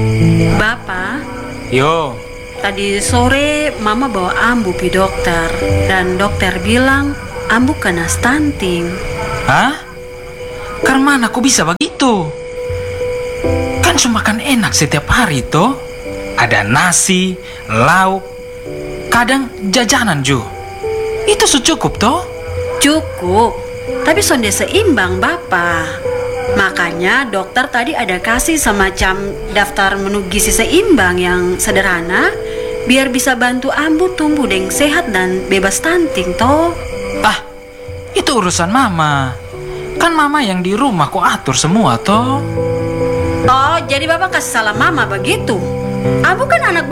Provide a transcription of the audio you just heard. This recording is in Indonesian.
Bapak, Yo, tadi sore mama bawa ambu pi dokter. Dan dokter bilang ambu kena stunting. hah? Karena kok bisa begitu? Kan cuma makan enak setiap hari toh. Ada nasi, lauk, kadang jajanan ju. Itu cukup toh? Cukup, tapi sonde seimbang Bapak. Makanya dokter tadi ada kasih semacam daftar menu gizi seimbang yang sederhana, biar bisa bantu ambu tumbuh dengan sehat dan bebas stunting toh. Ah, itu urusan mama. Kan mama yang di rumah kok atur semua toh. Oh, jadi Bapak kasih salah mama begitu? Ambu kan anak